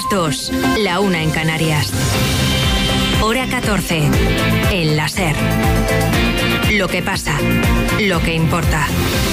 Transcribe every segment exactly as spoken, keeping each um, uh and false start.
dos, la una en Canarias. Hora catorce, en la SER. Lo que pasa, lo que importa.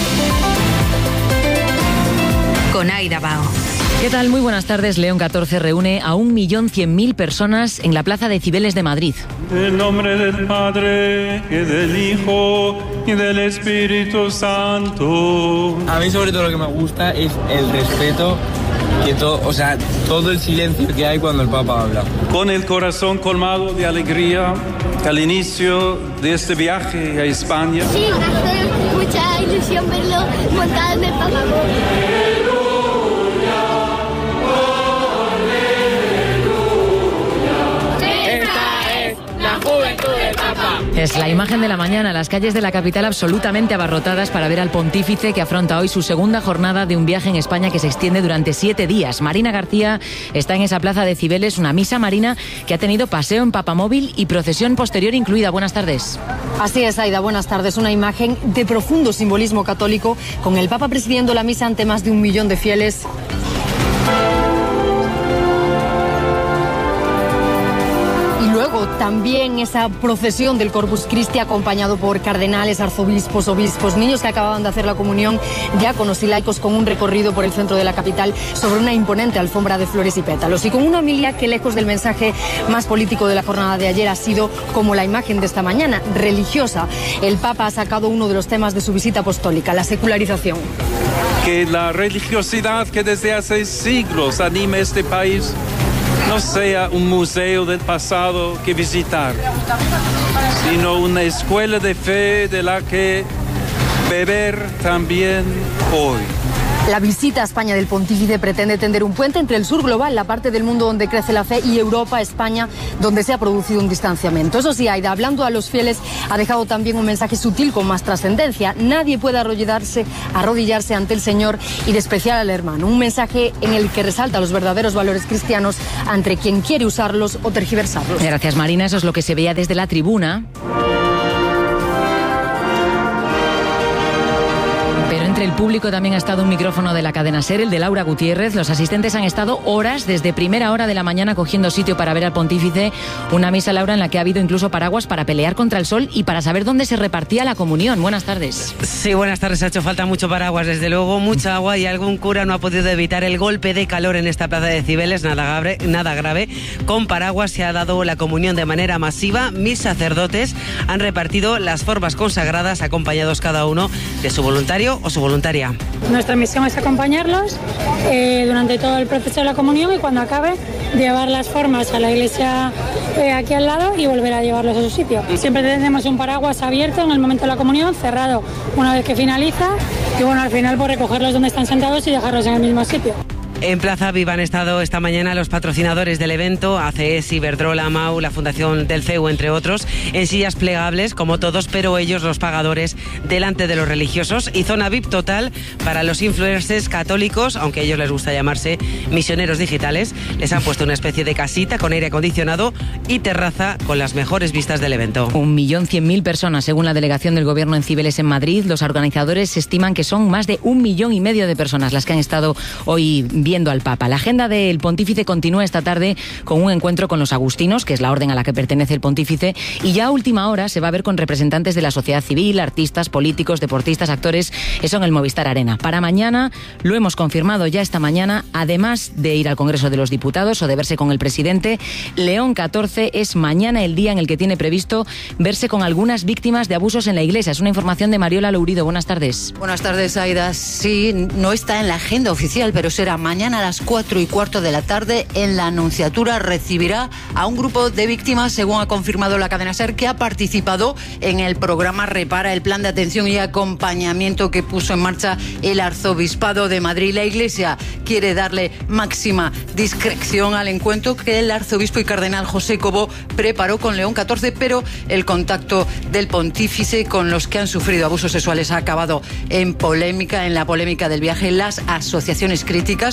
Con Aida Bao. ¿Qué tal? Muy buenas tardes. León catorce reúne a un millón cien mil personas en la Plaza de Cibeles de Madrid. En nombre del Padre, y del Hijo, y del Espíritu Santo. A mí sobre todo lo que me gusta es el respeto, que todo, o sea, todo el silencio que hay cuando el Papa habla. Con el corazón colmado de alegría al inicio de este viaje a España. Sí, hace mucha ilusión verlo montado en el Papa. Es la imagen de la mañana, las calles de la capital absolutamente abarrotadas para ver al pontífice que afronta hoy su segunda jornada de un viaje en España que se extiende durante siete días. Marina García está en esa plaza de Cibeles, una misa, Marina, que ha tenido paseo en papamóvil y procesión posterior incluida. Buenas tardes. Así es, Aida, buenas tardes. Una imagen de profundo simbolismo católico, con el Papa presidiendo la misa ante más de un millón de fieles. Luego también esa procesión del Corpus Christi acompañado por cardenales, arzobispos, obispos, niños que acababan de hacer la comunión, diáconos y laicos, con un recorrido por el centro de la capital sobre una imponente alfombra de flores y pétalos. Y con una homilia que, lejos del mensaje más político de la jornada de ayer, ha sido como la imagen de esta mañana, religiosa. El Papa ha sacado uno de los temas de su visita apostólica, la secularización. Que la religiosidad que desde hace siglos anima este país no sea un museo del pasado que visitar, sino una escuela de fe de la que beber también hoy. La visita a España del pontífice pretende tender un puente entre el sur global, la parte del mundo donde crece la fe, y Europa, España, donde se ha producido un distanciamiento. Eso sí, Aida, hablando a los fieles, ha dejado también un mensaje sutil con más trascendencia. Nadie puede arrodillarse, arrodillarse ante el Señor y despreciar al hermano. Un mensaje en el que resalta los verdaderos valores cristianos ante quien quiere usarlos o tergiversarlos. Gracias, Marina. Eso es lo que se veía desde la tribuna. Entre el público también ha estado un micrófono de la cadena SER, el de Laura Gutiérrez. Los asistentes han estado horas, desde primera hora de la mañana, cogiendo sitio para ver al pontífice. Una misa, Laura, en la que ha habido incluso paraguas para pelear contra el sol y para saber dónde se repartía la comunión. Buenas tardes. Sí, buenas tardes. Ha hecho falta mucho paraguas, desde luego, mucha agua, y algún cura no ha podido evitar el golpe de calor en esta plaza de Cibeles. Nada grave, nada grave. Con paraguas se ha dado la comunión de manera masiva. Mis sacerdotes han repartido las formas consagradas, acompañados cada uno de su voluntario o su voluntaria. Nuestra misión es acompañarlos eh, durante todo el proceso de la comunión, y cuando acabe, llevar las formas a la iglesia eh, aquí al lado y volver a llevarlos a su sitio. Siempre tenemos un paraguas abierto en el momento de la comunión, cerrado una vez que finaliza, y bueno, al final por recogerlos donde están sentados y dejarlos en el mismo sitio. En Plaza Viva han estado esta mañana los patrocinadores del evento, A C S, Iberdrola, MAU, la Fundación del C E U, entre otros, en sillas plegables, como todos, pero ellos, los pagadores, delante de los religiosos, y zona V I P total para los influencers católicos, aunque a ellos les gusta llamarse misioneros digitales. Les han puesto una especie de casita con aire acondicionado y terraza con las mejores vistas del evento. Un millón cien mil personas, según la delegación del Gobierno en Cibeles, en Madrid. Los organizadores estiman que son más de un millón y medio de personas las que han estado hoy viendo al Papa. La agenda del pontífice continúa esta tarde con un encuentro con los agustinos, que es la orden a la que pertenece el pontífice, y ya a última hora se va a ver con representantes de la sociedad civil, artistas, políticos, deportistas, actores, eso en el Movistar Arena. Para mañana, lo hemos confirmado ya esta mañana, además de ir al Congreso de los Diputados o de verse con el presidente, León catorce es mañana el día en el que tiene previsto verse con algunas víctimas de abusos en la Iglesia. Es una información de Mariola Lourido. Buenas tardes. Buenas tardes, Aida. Sí, no está en la agenda oficial, pero será mañana a las cuatro y cuarto de la tarde en la Anunciatura. Recibirá a un grupo de víctimas, según ha confirmado la cadena SER, que ha participado en el programa Repara, el plan de atención y acompañamiento que puso en marcha el Arzobispado de Madrid. La Iglesia quiere darle máxima discreción al encuentro que el arzobispo y cardenal José Cobo preparó con León catorce, pero el contacto del pontífice con los que han sufrido abusos sexuales ha acabado en polémica, en la polémica del viaje. Las asociaciones críticas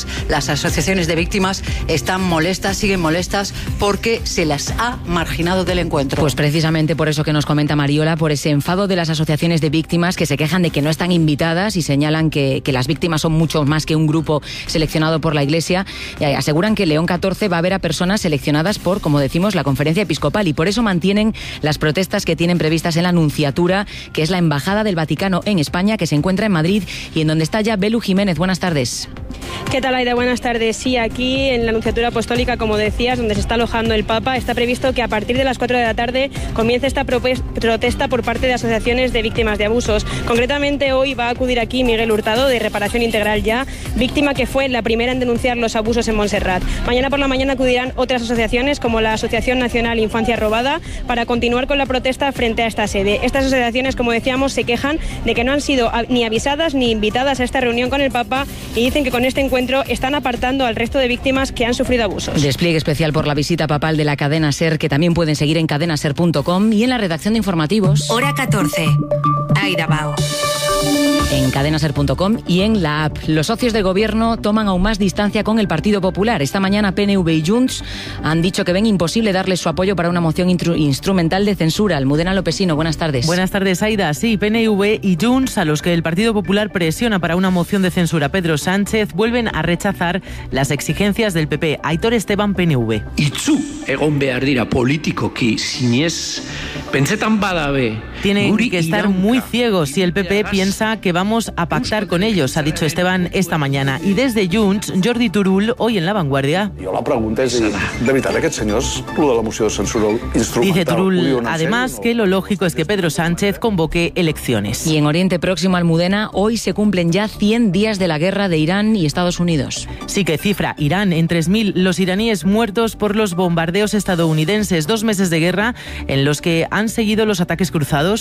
Las asociaciones de víctimas están molestas, siguen molestas, porque se las ha marginado del encuentro. Pues precisamente por eso que nos comenta Mariola, por ese enfado de las asociaciones de víctimas que se quejan de que no están invitadas y señalan que, que las víctimas son mucho más que un grupo seleccionado por la Iglesia. Eh, aseguran que León catorce va a ver a personas seleccionadas por, como decimos, la Conferencia Episcopal, y por eso mantienen las protestas que tienen previstas en la Nunciatura, que es la Embajada del Vaticano en España, que se encuentra en Madrid y en donde está ya Belu Jiménez. Buenas tardes. ¿Qué tal, Aida? Buenas tardes. Sí, aquí en la Nunciatura Apostólica, como decías, donde se está alojando el Papa, está previsto que a partir de las cuatro de la tarde comience esta protesta por parte de asociaciones de víctimas de abusos. Concretamente, hoy va a acudir aquí Miguel Hurtado, de Reparación Integral Ya, víctima que fue la primera en denunciar los abusos en Montserrat. Mañana por la mañana acudirán otras asociaciones, como la Asociación Nacional Infancia Robada, para continuar con la protesta frente a esta sede. Estas asociaciones, como decíamos, se quejan de que no han sido ni avisadas ni invitadas a esta reunión con el Papa, y dicen que con este encuentro están apartando al resto de víctimas que han sufrido abusos. Despliegue especial por la visita papal de la cadena SER, que también pueden seguir en cadena ser punto com y en la redacción de informativos. Hora catorce. Aida Bao. En cadena ser punto com y en la app. Los socios del gobierno toman aún más distancia con el Partido Popular. Esta mañana P N V y Junts han dicho que ven imposible darles su apoyo para una moción instrumental de censura. Almudena Lopesino, buenas tardes. Buenas tardes, Aida. Sí, P N V y Junts, a los que el Partido Popular presiona para una moción de censura Pedro Sánchez, vuelven a rechazar las exigencias del P P. Aitor Esteban, P N V. Itzu egon behar dira politikoki sinez pentsetan badabe. Tienen que estar muy ciegos si el P P piensa que vamos a pactar con ellos, ha dicho Esteban esta mañana. Y desde Junts, Jordi Turull, hoy en La Vanguardia. Jo la pregunta és, de veritat, aquests senyors, lo de la moció de censura instrumental... Dice Turull, además, que lo lógico es que Pedro Sánchez convoque elecciones. Y en Oriente Próximo, Almudena, hoy se cumplen ya cien días de la guerra de Irán y Estados Unidos. Sí, que cifra Irán en tres mil los iraníes muertos por los bombardeos estadounidenses. Dos meses de guerra en los que han seguido los ataques cruzados,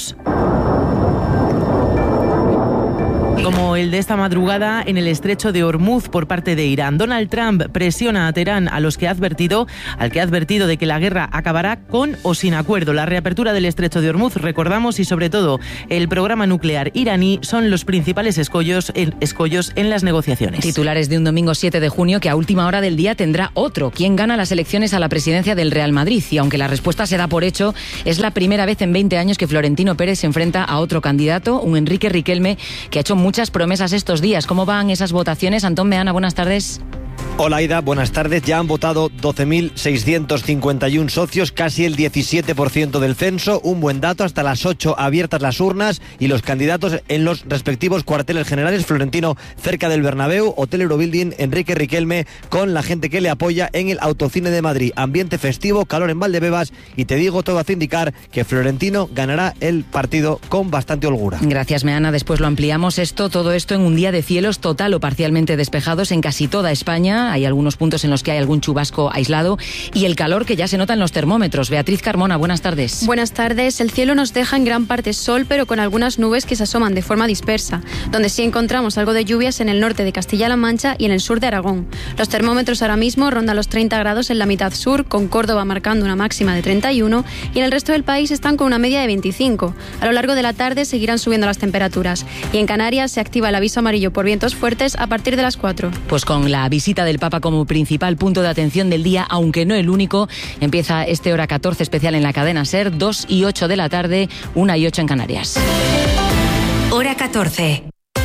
como el de esta madrugada en el estrecho de Hormuz por parte de Irán. Donald Trump presiona a Teherán, a los que ha advertido, al que ha advertido de que la guerra acabará con o sin acuerdo. La reapertura del estrecho de Hormuz, recordamos, y sobre todo el programa nuclear iraní son los principales escollos en, escollos en las negociaciones. Titulares de un domingo siete de junio que a última hora del día tendrá otro. ¿Quién gana las elecciones a la presidencia del Real Madrid? Y aunque la respuesta se da por hecho, es la primera vez en veinte años que Florentino Pérez se enfrenta a otro candidato, un Enrique Riquelme, que ha hecho muchas promesas estos días. ¿Cómo van esas votaciones? Antón Meana, buenas tardes. Hola, Aida, buenas tardes. Ya han votado doce mil seiscientos cincuenta y uno socios, casi el diecisiete por ciento del censo. Un buen dato, hasta las ocho abiertas las urnas y los candidatos en los respectivos cuarteles generales. Florentino cerca del Bernabéu, Hotel Eurobuilding, Enrique Riquelme con la gente que le apoya en el Autocine de Madrid. Ambiente festivo, calor en Valdebebas y te digo, todo hace indicar que Florentino ganará el partido con bastante holgura. Gracias, Meana. Después lo ampliamos. Esto, todo esto en un día de cielos total o parcialmente despejados en casi toda España. Hay algunos puntos en los que hay algún chubasco aislado y el calor que ya se nota en los termómetros. Beatriz Carmona, buenas tardes. Buenas tardes. El cielo nos deja en gran parte sol, pero con algunas nubes que se asoman de forma dispersa, donde sí encontramos algo de lluvias en el norte de Castilla-La Mancha y en el sur de Aragón. Los termómetros ahora mismo rondan los treinta grados en la mitad sur, con Córdoba marcando una máxima de treinta y uno, y en el resto del país están con una media de veinticinco. A lo largo de la tarde seguirán subiendo las temperaturas y en Canarias se activa el aviso amarillo por vientos fuertes a partir de las cuatro. Pues con la visita del Papa como principal punto de atención del día, aunque no el único, empieza este Hora catorce especial en la cadena SER, dos y ocho de la tarde, una y ocho en Canarias. Hora catorce.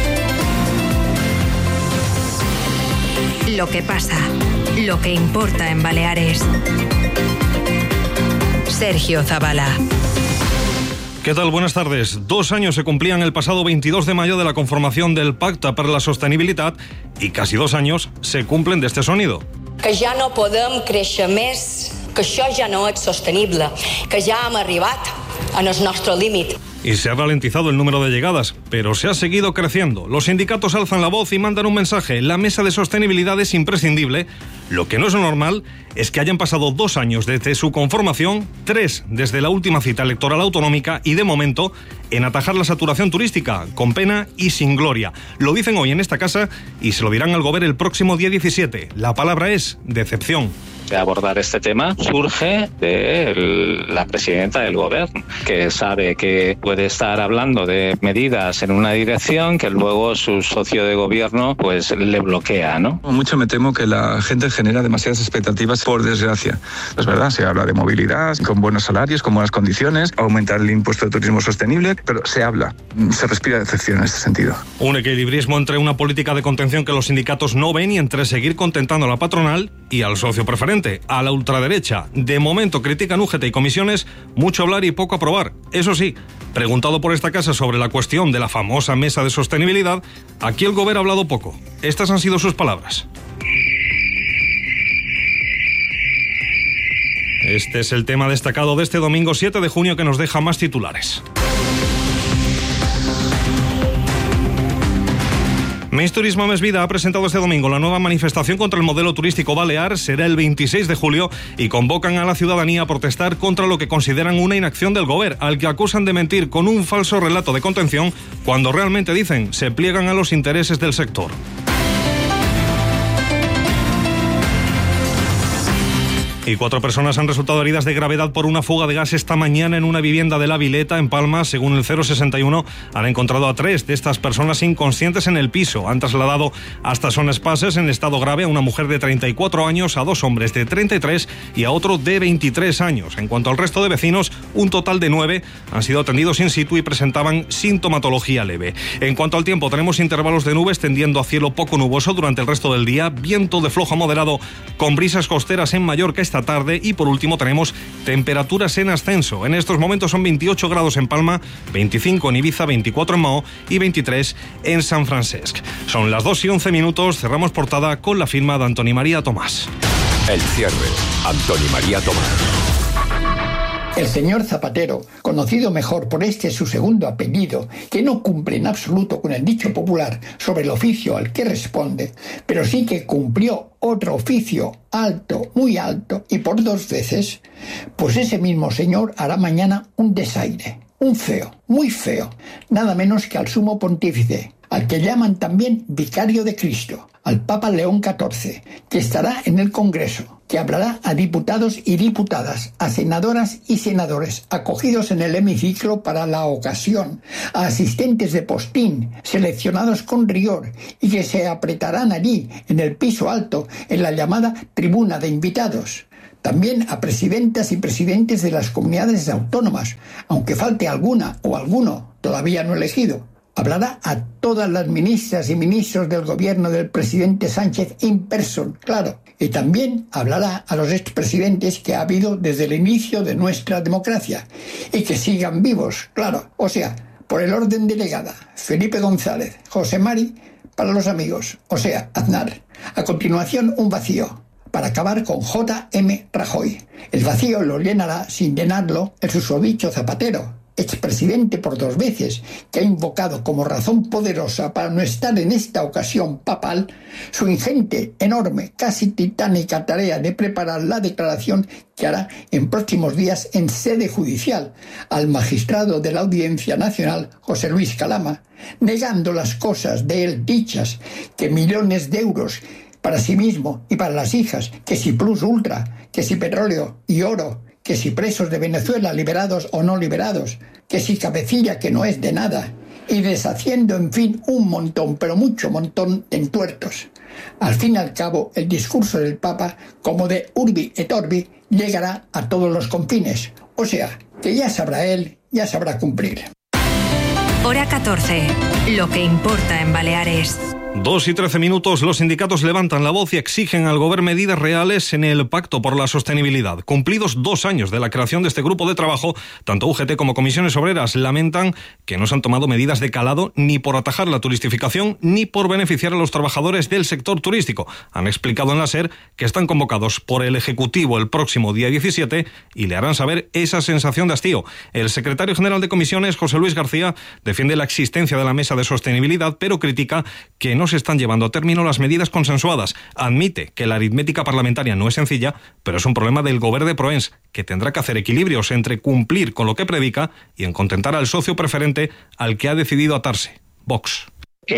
Lo que pasa, lo que importa en Baleares. Sergio Zavala. ¿Qué tal? Buenas tardes. Dos años se cumplían el pasado veintidós de mayo de la conformación del Pacte per la Sostenibilitat i quasi dos anys se cumplen d'este sonido. Que ja no podem créixer més, que això ja no és sostenible, que ja hem arribat en el nostre límit. Y se ha ralentizado el número de llegadas, pero se ha seguido creciendo. Los sindicatos alzan la voz y mandan un mensaje. La mesa de sostenibilidad es imprescindible. Lo que no es normal es que hayan pasado dos años desde su conformación, tres desde la última cita electoral autonómica y, de momento, en atajar la saturación turística, con pena y sin gloria. Lo dicen hoy en esta casa y se lo dirán al Gober el próximo día diecisiete. La palabra es decepción. de abordar este tema surge de la presidenta del gobierno, que sabe que puede estar hablando de medidas en una dirección que luego su socio de gobierno pues le bloquea, ¿no? Mucho me temo que la gente genera demasiadas expectativas, por desgracia. Es verdad, se habla de movilidad, con buenos salarios, con buenas condiciones, aumentar el impuesto de turismo sostenible, pero se habla, se respira decepción en este sentido. Un equilibrismo entre una política de contención que los sindicatos no ven y entre seguir contentando a la patronal y al socio preferente, a la ultraderecha. De momento critican U G T y comisiones, mucho hablar y poco aprobar. Eso sí, preguntado por esta casa sobre la cuestión de la famosa mesa de sostenibilidad, aquí el gobierno ha hablado poco. Estas han sido sus palabras. Este es el tema destacado de este domingo siete de junio que nos deja más titulares. Més Turismo Més Vida ha presentado este domingo la nueva manifestación contra el modelo turístico balear. Será el veintiséis de julio y convocan a la ciudadanía a protestar contra lo que consideran una inacción del Gobierno, al que acusan de mentir con un falso relato de contención cuando realmente dicen se pliegan a los intereses del sector. Y cuatro personas han resultado heridas de gravedad por una fuga de gas esta mañana en una vivienda de La Vileta, en Palma. Según el cero sesenta y uno, han encontrado a tres de estas personas inconscientes en el piso. Han trasladado hasta Son Espases en estado grave a una mujer de treinta y cuatro años, a dos hombres de treinta y tres y a otro de veintitrés años. En cuanto al resto de vecinos, un total de nueve han sido atendidos in situ y presentaban sintomatología leve. En cuanto al tiempo, tenemos intervalos de nubes tendiendo a cielo poco nuboso durante el resto del día, viento de flojo a moderado con brisas costeras en Mallorca esta tarde y por último tenemos temperaturas en ascenso. En estos momentos son veintiocho grados en Palma, veinticinco en Ibiza, veinticuatro en Mahó y veintitrés en San Francesc. Son las dos y once minutos, cerramos portada con la firma de Antoni María Tomás. El cierre, Antoni María Tomás. El señor Zapatero, conocido mejor por este su segundo apellido, que no cumple en absoluto con el dicho popular sobre el oficio al que responde, pero sí que cumplió otro oficio alto, muy alto, y por dos veces, pues ese mismo señor hará mañana un desaire, un feo, muy feo, nada menos que al sumo pontífice, al que llaman también vicario de Cristo, al Papa León catorce, que estará en el Congreso, que hablará a diputados y diputadas, a senadoras y senadores acogidos en el hemiciclo para la ocasión, a asistentes de postín seleccionados con rigor y que se apretarán allí en el piso alto en la llamada tribuna de invitados. También a presidentas y presidentes de las comunidades autónomas, aunque falte alguna o alguno todavía no elegido. Hablará a todas las ministras y ministros del gobierno del presidente Sánchez in person, claro. Y también hablará a los expresidentes que ha habido desde el inicio de nuestra democracia y que sigan vivos, claro. O sea, por el orden de llegada, Felipe González, José Mari, para los amigos, o sea, Aznar. A continuación, un vacío, para acabar con J M Rajoy. El vacío lo llenará, sin llenarlo, el susodicho Zapatero, expresidente por dos veces, que ha invocado como razón poderosa para no estar en esta ocasión papal su ingente, enorme, casi titánica tarea de preparar la declaración que hará en próximos días en sede judicial al magistrado de la Audiencia Nacional, José Luis Calama, negando las cosas de él dichas, que millones de euros para sí mismo y para las hijas, que si plus ultra, que si petróleo y oro, que si presos de Venezuela liberados o no liberados, que si cabecilla que no es de nada, y deshaciendo, en fin, un montón, pero mucho montón de entuertos. Al fin y al cabo, el discurso del Papa, como de Urbi et Orbi, llegará a todos los confines. O sea, que ya sabrá él, ya sabrá cumplir. Hora catorce. Lo que importa en Baleares. Dos y trece minutos, los sindicatos levantan la voz y exigen al gobierno medidas reales en el Pacto por la Sostenibilidad. Cumplidos dos años de la creación de este grupo de trabajo, tanto U G T como comisiones obreras lamentan que no se han tomado medidas de calado ni por atajar la turistificación ni por beneficiar a los trabajadores del sector turístico. Han explicado en la SER que están convocados por el Ejecutivo el próximo día diecisiete y le harán saber esa sensación de hastío. El secretario general de comisiones, José Luis García, defiende la existencia de la mesa de sostenibilidad, pero critica que no se están llevando a término las medidas consensuadas. Admite que la aritmética parlamentaria no es sencilla, pero es un problema del gobierno de Proens, que tendrá que hacer equilibrios entre cumplir con lo que predica y en contentar al socio preferente al que ha decidido atarse, Vox. Es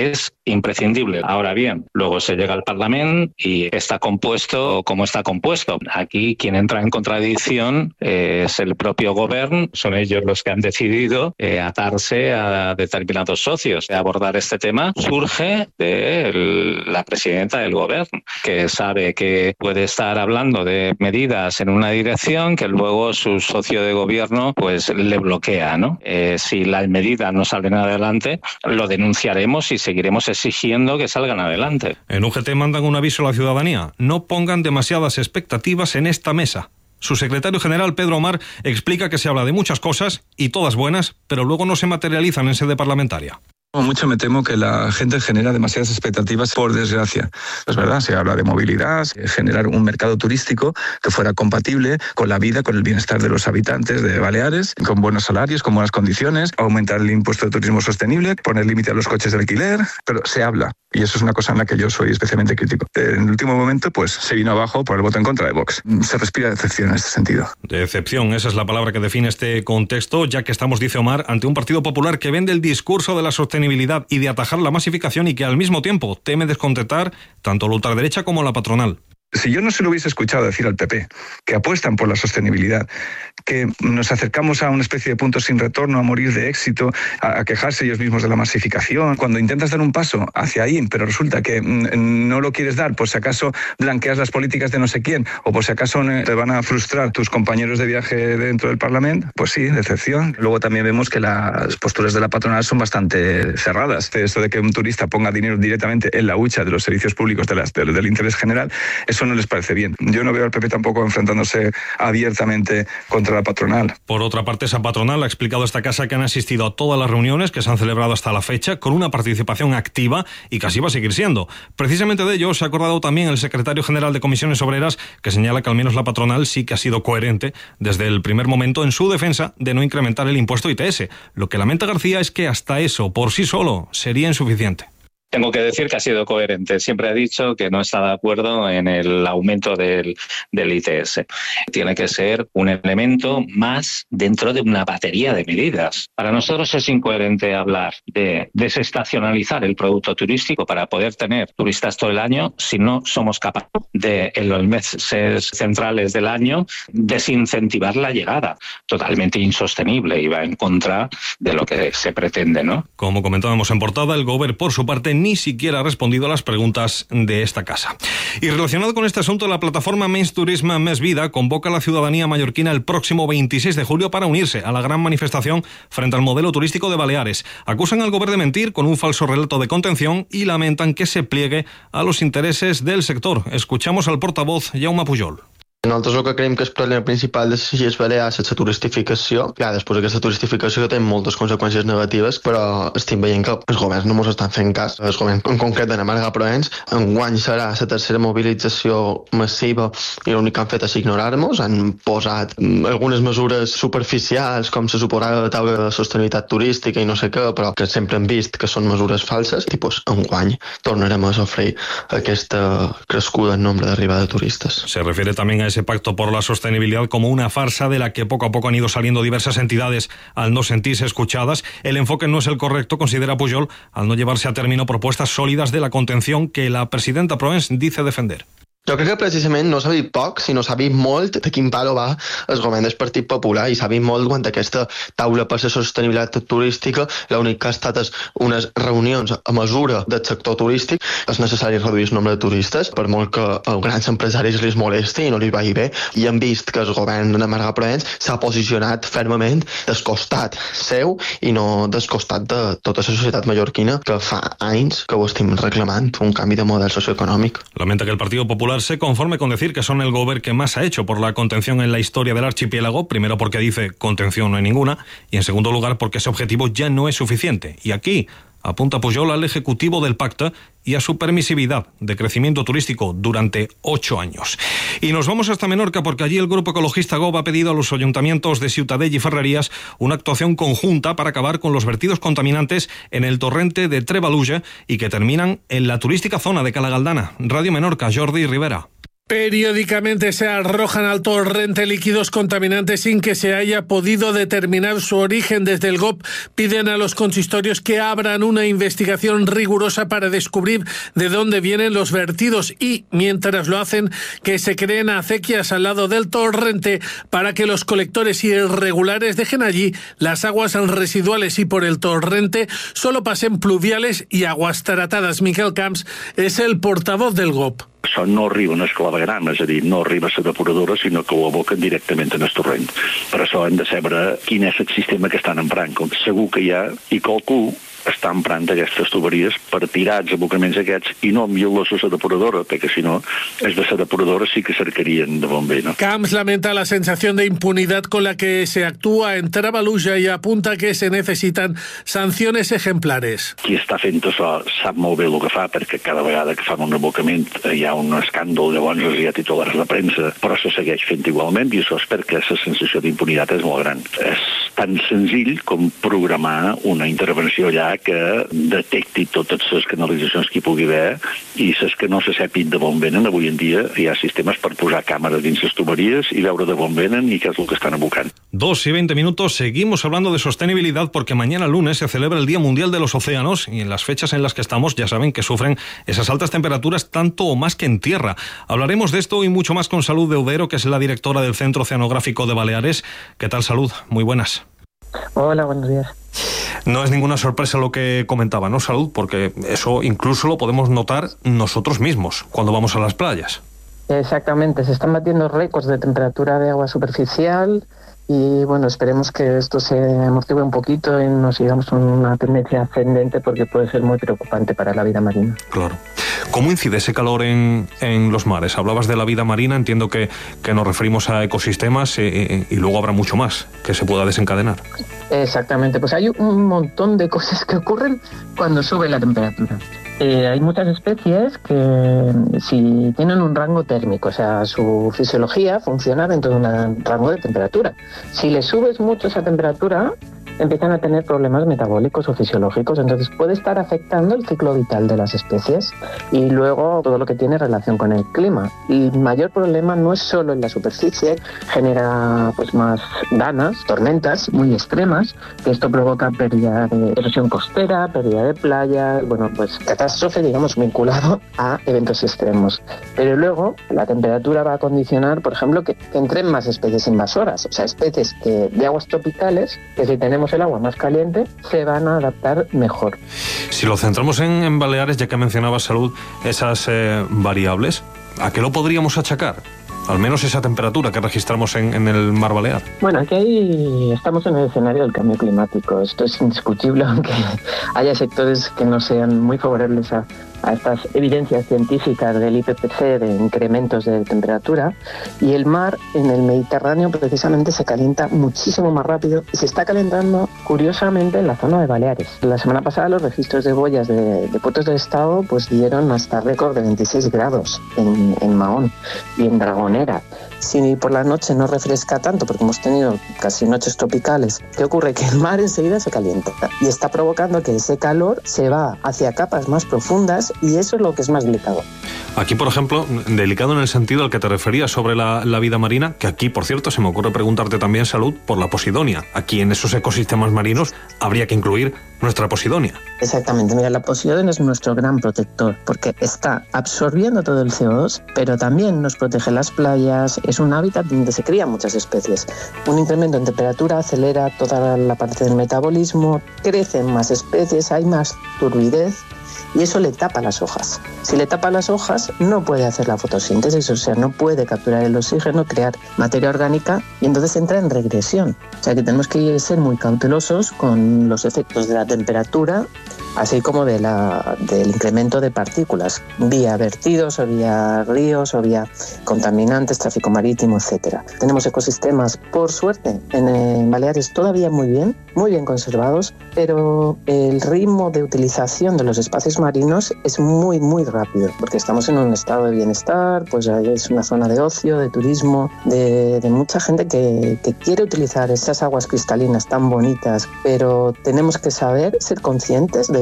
imprescindible. Ahora bien, luego se llega al Parlamento y está compuesto como está compuesto. Aquí quien entra en contradicción eh, es el propio Gobierno, son ellos los que han decidido eh, atarse a determinados socios. Abordar este tema surge de el, la presidenta del Gobierno, que sabe que puede estar hablando de medidas en una dirección que luego su socio de gobierno pues le bloquea, ¿no? Eh, si las medidas no salen adelante, lo denunciaremos y seguiremos exigiendo que salgan adelante. En U G T mandan un aviso a la ciudadanía: no pongan demasiadas expectativas en esta mesa. Su secretario general, Pedro Omar, explica que se habla de muchas cosas y todas buenas, pero luego no se materializan en sede parlamentaria. Mucho me temo que la gente genera demasiadas expectativas, por desgracia. Es verdad, se habla de movilidad, generar un mercado turístico que fuera compatible con la vida, con el bienestar de los habitantes de Baleares, con buenos salarios, con buenas condiciones, aumentar el impuesto de turismo sostenible, poner límite a los coches de alquiler, pero se habla. Y eso es una cosa en la que yo soy especialmente crítico. En el último momento, pues se vino abajo por el voto en contra de Vox. Se respira decepción en este sentido. Decepción, esa es la palabra que define este contexto, ya que estamos, dice Omar, ante un Partido Popular que vende el discurso de la sostenibilidad y de atajar la masificación y que al mismo tiempo teme descontentar tanto la ultraderecha como la patronal. Si yo no se lo hubiese escuchado decir al P P, que apuestan por la sostenibilidad, que nos acercamos a una especie de punto sin retorno, a morir de éxito, a, a quejarse ellos mismos de la masificación, cuando intentas dar un paso hacia ahí, pero resulta que mm, no lo quieres dar, por si acaso blanqueas las políticas de no sé quién, o por si acaso te van a frustrar tus compañeros de viaje dentro del Parlamento, pues sí, decepción. Luego también vemos que las posturas de la patronal son bastante cerradas. Esto de que un turista ponga dinero directamente en la hucha de los servicios públicos de las, de, del interés general, eso no les parece bien. Yo no veo al P P tampoco enfrentándose abiertamente contra la patronal. Por otra parte, esa patronal ha explicado a esta casa que han asistido a todas las reuniones que se han celebrado hasta la fecha con una participación activa y que así va a seguir siendo. Precisamente de ello se ha acordado también el secretario general de Comisiones Obreras, que señala que al menos la patronal sí que ha sido coherente desde el primer momento en su defensa de no incrementar el impuesto I T S. Lo que lamenta García es que hasta eso por sí solo sería insuficiente. Tengo que decir que ha sido coherente. Siempre ha dicho que no está de acuerdo en el aumento del, del I T S. Tiene que ser un elemento más dentro de una batería de medidas. Para nosotros es incoherente hablar de desestacionalizar el producto turístico para poder tener turistas todo el año si no somos capaces de, en los meses centrales del año, desincentivar la llegada. Totalmente insostenible y va en contra de lo que se pretende, ¿no? Como comentábamos en portada, el Gobierno, por su parte, ni siquiera ha respondido a las preguntas de esta casa. Y relacionado con este asunto, la plataforma Més Turisme Més Vida convoca a la ciudadanía mallorquina el próximo veintiséis de julio para unirse a la gran manifestación frente al modelo turístico de Baleares. Acusan al Gobierno de mentir con un falso relato de contención y lamentan que se pliegue a los intereses del sector. Escuchamos al portavoz Jaume Pujol. Nosaltres el que creiem que és el problema principal de les Illes Balears és la turistificació. Clar, després aquesta turistificació té moltes conseqüències negatives, però estem veient que els governs no ens estan fent cas. El govern en concret de Marga Proens, enguany serà la tercera mobilització massiva i l'únic que han fet és ignorar-nos. Han posat algunes mesures superficials, com se suposava la taula de sostenibilitat turística i no sé què, però que sempre hem vist que són mesures falses. I pues, enguany tornarem a sofrir aquesta crescuda en nombre d'arribada de turistes. Se refiere también a ese pacto por la sostenibilidad como una farsa de la que poco a poco han ido saliendo diversas entidades al no sentirse escuchadas. El enfoque no es el correcto, considera Pujol, al no llevarse a término propuestas sòlides de la contención que la presidenta Proens dice defender. Jo crec que precisament no s'ha dit poc, sinó s'ha vist molt de quin palo va el govern del Partit Popular i s'ha vist molt quan aquesta taula per la sostenibilitat turística l'únic que ha estat és unes reunions a mesura del sector turístic. És necessari reduir el nombre de turistes, per molt que als grans empresaris els molesti i no li vagi bé, i hem vist que el govern de Marga Proens s'ha posicionat fermament del costat seu i no del costat de tota la societat mallorquina, que fa anys que ho estem reclamant, un canvi de model socioeconòmic. Lamenta que el Partido Popular se conforme con decir que son el gobierno que más ha hecho por la contención en la historia del archipiélago, primero porque dice contención no hay ninguna, y en segundo lugar porque ese objetivo ya no es suficiente. Y aquí apunta Pujol al ejecutivo del pacto y a su permisividad de crecimiento turístico durante ocho años. Y nos vamos hasta Menorca porque allí el grupo ecologista G O B ha pedido a los ayuntamientos de Ciutadella y Ferrerías una actuación conjunta para acabar con los vertidos contaminantes en el torrente de Trebaluja y que terminan en la turística zona de Cala Galdana. Radio Menorca, Jordi Rivera. Periódicamente se arrojan al torrente líquidos contaminantes sin que se haya podido determinar su origen. Desde el G O P piden a los consistorios que abran una investigación rigurosa para descubrir de dónde vienen los vertidos y, mientras lo hacen, que se creen acequias al lado del torrente para que los colectores irregulares dejen allí las aguas residuales y por el torrente solo pasen pluviales y aguas tratadas. Miquel Camps es el portavoz del G O P. Això no arriba en el clavegram, és a dir, no arriba a la depuradora, sinó que ho aboquen directament en el torrent. Per això hem de saber quin és el sistema que estan emprant. Com segur que hi ha, i qualcú està emprant aquestes tuberies per tirar els abocaments aquests i no enviar-los a la depuradora, perquè si no, els de la depuradora sí que cercarien de bon bé, no? Camps lamenta la sensación de impunidad con la que se actúa en Trabaluja y apunta que se necesitan sanciones ejemplares. Qui està fent això sap molt bé el que fa, perquè cada vegada que fan un abocament hi ha un escàndol, llavors hi ha titulars de premsa, però se segueix fent igualment i això és perquè la sensació d'impunitat és molt gran. És tan senzill com programar una intervenció allà que detecti totes les canalitzacions que hi pugui haver i les que no se sàpiguen de on venen. Avui en dia hi ha sistemes per posar càmeres dins les tuberies y veure de on venen y qué es lo que están abocant. Dos y veinte minutos, seguimos hablando de sostenibilidad porque mañana lunes se celebra el Día Mundial de los Océanos y en las fechas en las que estamos ya saben que sufren esas altas temperaturas tanto o más que en tierra. Hablaremos de esto y mucho más con Salud Deudero, que es la directora del Centro Oceanográfico de Baleares. ¿Qué tal, Salud? Muy buenas. Hola, buenos días. No es ninguna sorpresa lo que comentaba, ¿no, Salud? Porque eso incluso lo podemos notar nosotros mismos cuando vamos a las playas. Exactamente, se están batiendo récords de temperatura de agua superficial y bueno, esperemos que esto se amortigue un poquito y nos sigamos una tendencia ascendente porque puede ser muy preocupante para la vida marina. Claro. ¿Cómo incide ese calor en, en los mares? Hablabas de la vida marina, entiendo que, que nos referimos a ecosistemas eh, y luego habrá mucho más que se pueda desencadenar. Exactamente, pues hay un montón de cosas que ocurren cuando sube la temperatura. Eh, hay muchas especies que si tienen un rango térmico, o sea, su fisiología funciona dentro de un rango de temperatura. Si le subes mucho esa temperatura, empiezan a tener problemas metabólicos o fisiológicos, entonces puede estar afectando el ciclo vital de las especies y luego todo lo que tiene relación con el clima. Y el mayor problema no es solo en la superficie, genera pues más danas, tormentas muy extremas, que esto provoca pérdida de erosión costera, pérdida de playa, bueno, pues catástrofe, digamos, vinculado a eventos extremos. Pero luego la temperatura va a condicionar, por ejemplo, que, que entren más especies invasoras, o sea, especies que, de aguas tropicales, que si tenemos el agua más caliente, se van a adaptar mejor. Si lo centramos en, en Baleares, ya que mencionabas, Salud, esas eh, variables, ¿a qué lo podríamos achacar? Al menos esa temperatura que registramos en, en el mar Balear. Bueno, aquí hay, estamos en el escenario del cambio climático. Esto es indiscutible, aunque haya sectores que no sean muy favorables a, a estas evidencias científicas del I P C C de incrementos de temperatura. Y el mar en el Mediterráneo precisamente se calienta muchísimo más rápido y se está calentando curiosamente en la zona de Baleares. La semana pasada los registros de boyas de, de puertos del Estado pues dieron hasta récord de veintiséis grados en, en Mahón y en Dragonera. Si por la noche no refresca tanto, porque hemos tenido casi noches tropicales, ¿qué ocurre? Que el mar enseguida se calienta y está provocando que ese calor se va hacia capas más profundas y eso es lo que es más delicado. Aquí, por ejemplo, delicado en el sentido al que te referías sobre la, la vida marina, que aquí, por cierto, se me ocurre preguntarte también, Salud, por la posidonia. Aquí en esos ecosistemas marinos habría que incluir nuestra posidonia. Exactamente, mira, la posidonia es nuestro gran protector porque está absorbiendo todo el C O dos, pero también nos protege las playas, es un hábitat donde se crían muchas especies. Un incremento en temperatura acelera toda la parte del metabolismo, crecen más especies, hay más turbidez y eso le tapa las hojas. Si le tapa las hojas, no puede hacer la fotosíntesis, o sea, no puede capturar el oxígeno, crear materia orgánica y entonces entra en regresión. O sea que tenemos que ser muy cautelosos con los efectos de la temperatura, así como de la, del incremento de partículas, vía vertidos o vía ríos o vía contaminantes, tráfico marítimo, etcétera. Tenemos ecosistemas, por suerte, en, en Baleares todavía muy bien, muy bien conservados, pero el ritmo de utilización de los espacios marinos es muy, muy rápido, porque estamos en un estado de bienestar, pues es una zona de ocio, de turismo, de, de mucha gente que, que quiere utilizar esas aguas cristalinas tan bonitas, pero tenemos que saber, ser conscientes de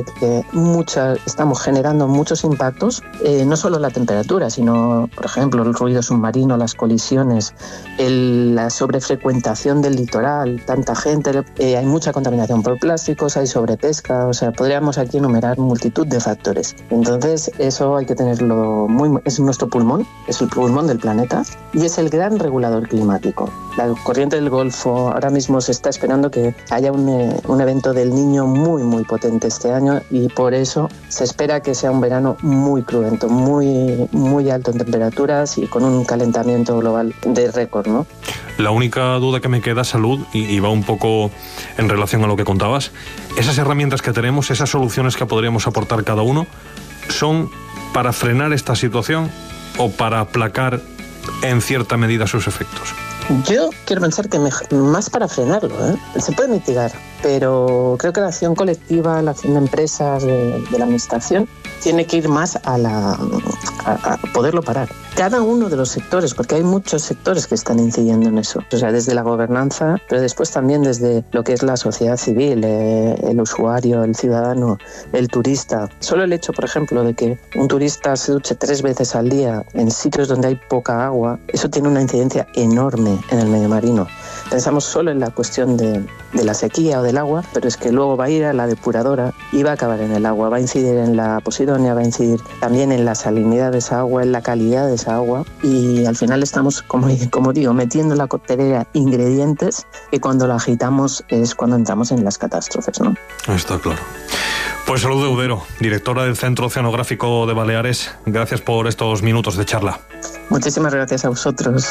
de que mucha, estamos generando muchos impactos, eh, no solo la temperatura, sino, por ejemplo, el ruido submarino, las colisiones, el, la sobrefrecuentación del litoral, tanta gente, eh, hay mucha contaminación por plásticos, hay sobrepesca, o sea, podríamos aquí enumerar multitud de factores. Entonces, eso hay que tenerlo muy... es nuestro pulmón, es el pulmón del planeta y es el gran regulador climático. La corriente del Golfo, ahora mismo se está esperando que haya un, eh, un evento del Niño muy, muy potente este año y por eso se espera que sea un verano muy cruento, muy, muy alto en temperaturas y con un calentamiento global de récord, ¿no? La única duda que me queda, Salud, y, y va un poco en relación a lo que contabas, esas herramientas que tenemos, esas soluciones que podríamos aportar cada uno, ¿son para frenar esta situación o para aplacar en cierta medida sus efectos? Yo quiero pensar que más para frenarlo, ¿eh? Se puede mitigar, pero creo que la acción colectiva, la acción de empresas, de, de la administración, tiene que ir más a, la, a, a poderlo parar. Cada uno de los sectores, porque hay muchos sectores que están incidiendo en eso. O sea, desde la gobernanza, pero después también desde lo que es la sociedad civil, eh, el usuario, el ciudadano, el turista. Solo el hecho, por ejemplo, de que un turista se duche tres veces al día en sitios donde hay poca agua, eso tiene una incidencia enorme en el medio marino. Pensamos solo en la cuestión de, de la sequía o del agua, pero es que luego va a ir a la depuradora y va a acabar en el agua, va a incidir en la posidonia, va a incidir también en la salinidad de esa agua, en la calidad de esa agua y al final estamos, como, como digo, metiendo en la coctelera ingredientes que cuando la agitamos es cuando entramos en las catástrofes, ¿no? Está claro. Pues Salud Deudero, directora del Centro Oceanográfico de Baleares, gracias por estos minutos de charla. Muchísimas gracias a vosotros.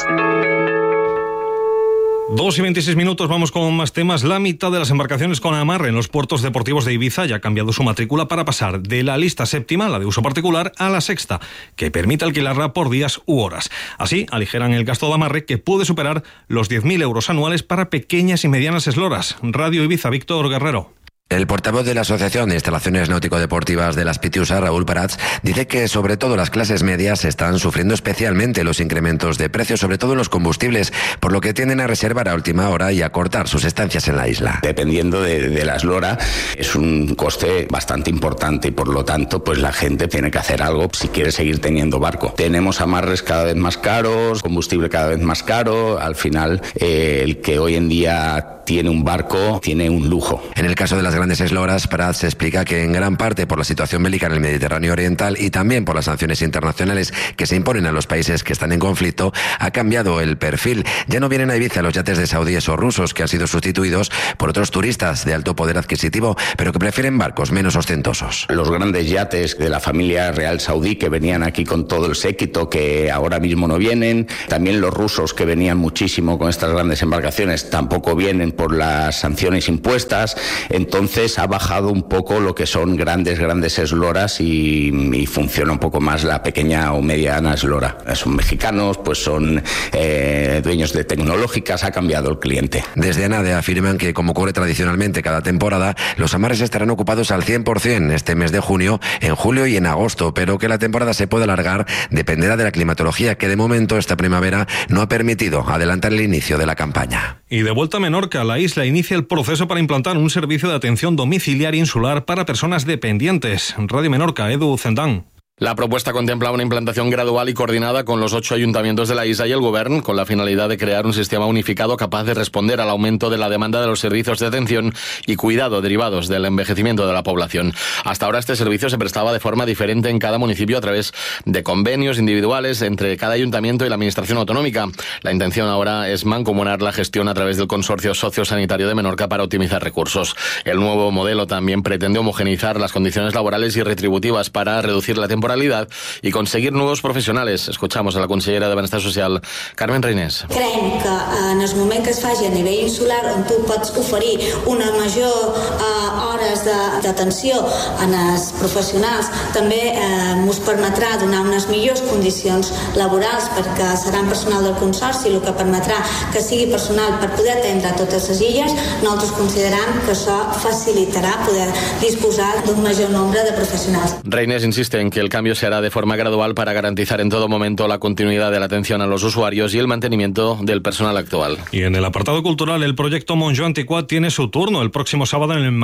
Dos y veintiséis minutos, vamos con más temas. La mitad de las embarcaciones con amarre en los puertos deportivos de Ibiza ya ha cambiado su matrícula para pasar de la lista séptima, la de uso particular, a la sexta, que permite alquilarla por días u horas. Así, aligeran el gasto de amarre que puede superar los diez mil euros anuales para pequeñas y medianas esloras. Radio Ibiza, Víctor Guerrero. El portavoz de la Asociación de Instalaciones Náutico-Deportivas de las Pitiusa, Raúl Prats, dice que sobre todo las clases medias están sufriendo especialmente los incrementos de precios, sobre todo en los combustibles, por lo que tienden a reservar a última hora y a cortar sus estancias en la isla. Dependiendo de, de la eslora, es un coste bastante importante y por lo tanto pues la gente tiene que hacer algo si quiere seguir teniendo barco. Tenemos amarres cada vez más caros, combustible cada vez más caro, al final eh, el que hoy en día tiene un barco tiene un lujo. En el caso de las grandes esloras, Prats se explica que en gran parte por la situación bélica en el Mediterráneo Oriental y también por las sanciones internacionales que se imponen a los países que están en conflicto, ha cambiado el perfil. Ya no vienen a Ibiza los yates de saudíes o rusos que han sido sustituidos por otros turistas de alto poder adquisitivo, pero que prefieren barcos menos ostentosos. Los grandes yates de la familia real saudí que venían aquí con todo el séquito, que ahora mismo no vienen, también los rusos que venían muchísimo con estas grandes embarcaciones, tampoco vienen por las sanciones impuestas. Entonces ha bajado un poco lo que son grandes, grandes esloras y, y funciona un poco más la pequeña o mediana eslora. Son mexicanos, pues son eh, dueños de tecnológicas, ha cambiado el cliente. Desde ANADE afirman que, como ocurre tradicionalmente cada temporada, los amarres estarán ocupados al cien por ciento este mes de junio, en julio y en agosto, pero que la temporada se puede alargar dependerá de la climatología, que de momento esta primavera no ha permitido adelantar el inicio de la campaña. Y de vuelta a Menorca, la isla inicia el proceso para implantar un servicio de atención domiciliaria insular para personas dependientes. Radio Menorca, Edu Zendán. La propuesta contempla una implantación gradual y coordinada con los ocho ayuntamientos de la isla y el Govern, con la finalidad de crear un sistema unificado capaz de responder al aumento de la demanda de los servicios de atención y cuidado derivados del envejecimiento de la población. Hasta ahora este servicio se prestaba de forma diferente en cada municipio a través de convenios individuales entre cada ayuntamiento y la administración autonómica. La intención ahora es mancomunar la gestión a través del Consorcio Sociosanitario de Menorca para optimizar recursos. El nuevo modelo también pretende homogeneizar las condiciones laborales y retributivas para reducir la temporalidad y conseguir nuevos professionals. Escuchamos a la consellera de Benestar Social, Carmen Reinés. Creiem que en el moment que es faci a nivell insular, on tu pots oferir una major eh, hores d'atenció als professionals, també eh, us permetrà donar unes millors condicions laborals perquè seran personal del Consorci, el que permetrà que sigui personal per poder atendre totes les illes. Nosaltres considerem que això facilitarà poder disposar d'un major nombre de professionals. Reinés insiste en que el cambio se hará de forma gradual para garantizar en todo momento la continuidad de la atención a los usuarios y el mantenimiento del personal actual. Y en el apartado cultural, el proyecto Montjuïc Antiquat tiene su turno el próximo sábado en el Mallorca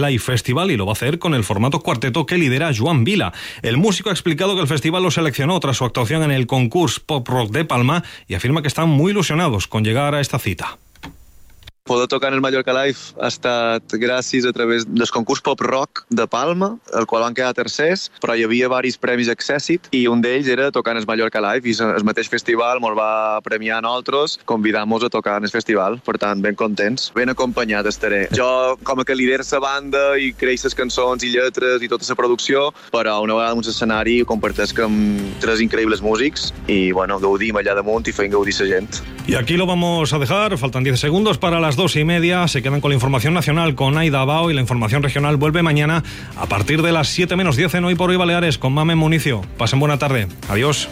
Live Festival y lo va a hacer con el formato cuarteto que lidera Joan Vila. El músico ha explicado que el festival lo seleccionó tras su actuación en el concurs Pop Rock de Palma y afirma que están muy ilusionados con llegar a esta cita. Poder tocar en el Mallorca Live ha estat gràcies a través del concurs Pop Rock de Palma, el qual van quedar tercers, però hi havia diversos premis Accessit i un d'ells era tocar en el Mallorca Live i el mateix festival ens va premiar a nosaltres, convidant-nos a tocar en el festival. Per tant, ben contents, ben acompanyat estaré. Jo, com a que lidero la banda i creix les cançons i lletres i tota la producció, però una vegada en un escenari ho compartesc amb tres increïbles músics i, bueno, gaudim allà damunt i feim gaudir la gent. Y aquí lo vamos a dejar, faltan diez segundos para las dos y media, se quedan con la información nacional con Aida Bao y la información regional vuelve mañana a partir de las siete menos diez en Hoy por Hoy Baleares con Mamen Municio. Pasen buena tarde, adiós.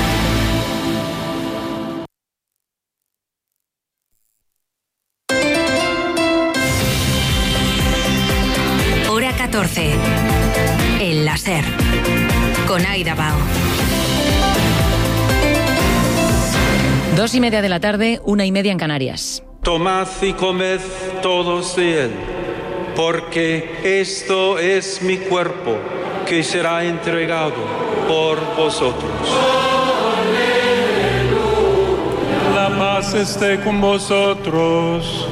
Hora catorce, El Láser, con Aida Bao. Dos y media de la tarde, una y media en Canarias. Tomad y comed todos de él, porque esto es mi cuerpo, que será entregado por vosotros. La paz esté con vosotros.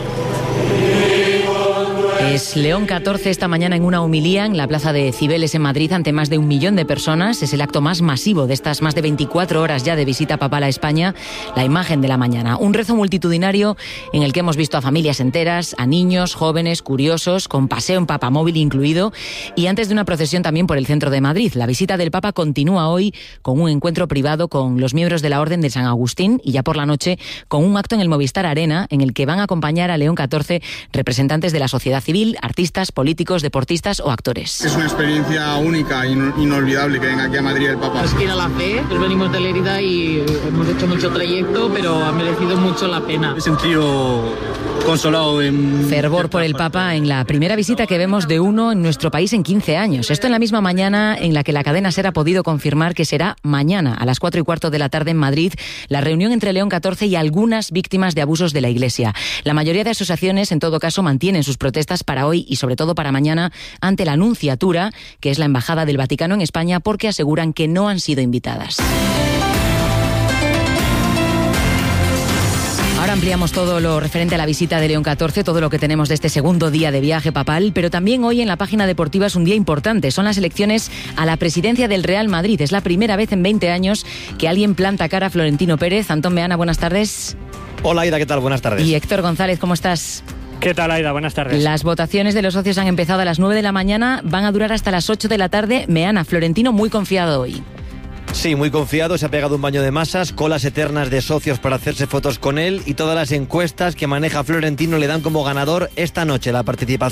Es León catorce esta mañana en una homilía en la plaza de Cibeles en Madrid ante más de un millón de personas. Es el acto más masivo de estas más de veinticuatro horas ya de visita papal a España, la imagen de la mañana. Un rezo multitudinario en el que hemos visto a familias enteras, a niños, jóvenes, curiosos, con paseo en papamóvil incluido, y antes de una procesión también por el centro de Madrid. La visita del Papa continúa hoy con un encuentro privado con los miembros de la Orden de San Agustín y ya por la noche con un acto en el Movistar Arena en el que van a acompañar a León catorce representantes de la sociedad civil, artistas, políticos, deportistas o actores. Es una experiencia única e inolvidable que venga aquí a Madrid el Papa. Es que ir a la fe, pues venimos de Lérida y hemos hecho mucho trayecto, pero ha merecido mucho la pena. Me he sentido consolado en... Fervor por el Papa en la primera visita que vemos de uno en nuestro país en quince años. Esto en la misma mañana en la que la cadena SER ha podido confirmar que será mañana a las cuatro y cuarto de la tarde en Madrid la reunión entre León catorce y algunas víctimas de abusos de la Iglesia. La mayoría de asociaciones, en todo caso, mantienen sus protestas para hoy y sobre todo para mañana ante la Nunciatura, que es la Embajada del Vaticano en España, porque aseguran que no han sido invitadas. Ahora ampliamos todo lo referente a la visita de León catorce, todo lo que tenemos de este segundo día de viaje papal, pero también hoy en la página deportiva es un día importante. Son las elecciones a la presidencia del Real Madrid. Es la primera vez en veinte años que alguien planta cara a Florentino Pérez. Antón Meana, buenas tardes. Hola Aida, ¿qué tal? Buenas tardes. Y Héctor González, ¿cómo estás? ¿Qué tal, Aida? Buenas tardes. Las votaciones de los socios han empezado a las nueve de la mañana, van a durar hasta las ocho de la tarde. Meana, Florentino muy confiado hoy. Sí, muy confiado, se ha pegado un baño de masas, colas eternas de socios para hacerse fotos con él y todas las encuestas que maneja Florentino le dan como ganador esta noche la participación